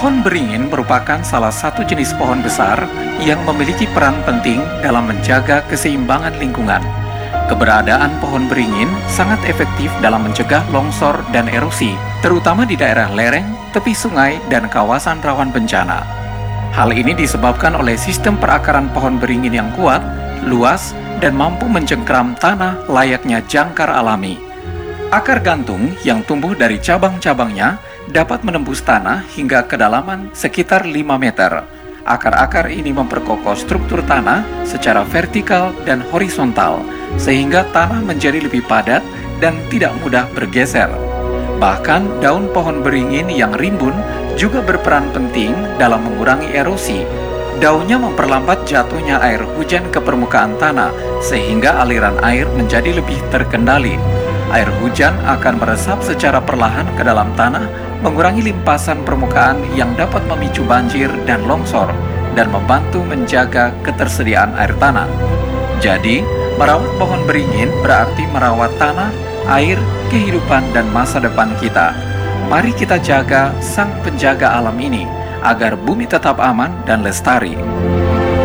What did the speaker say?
Pohon beringin merupakan salah satu jenis pohon besar yang memiliki peran penting dalam menjaga keseimbangan lingkungan. Keberadaan pohon beringin sangat efektif dalam mencegah longsor dan erosi, terutama di daerah lereng, tepi sungai, dan kawasan rawan bencana. Hal ini disebabkan oleh sistem perakaran pohon beringin yang kuat, luas, dan mampu mencengkeram tanah layaknya jangkar alami. Akar gantung yang tumbuh dari cabang-cabangnya dapat menembus tanah hingga kedalaman sekitar 5 meter. Akar-akar ini memperkokoh struktur tanah secara vertikal dan horizontal, sehingga tanah menjadi lebih padat dan tidak mudah bergeser. Bahkan daun pohon beringin yang rimbun juga berperan penting dalam mengurangi erosi. Daunnya memperlambat jatuhnya air hujan ke permukaan tanah, sehingga aliran air menjadi lebih terkendali. Air hujan akan meresap secara perlahan ke dalam tanah, mengurangi limpasan permukaan yang dapat memicu banjir dan longsor, dan membantu menjaga ketersediaan air tanah. Jadi, merawat pohon beringin berarti merawat tanah, air, kehidupan, dan masa depan kita. Mari kita jaga sang penjaga alam ini, agar bumi tetap aman dan lestari.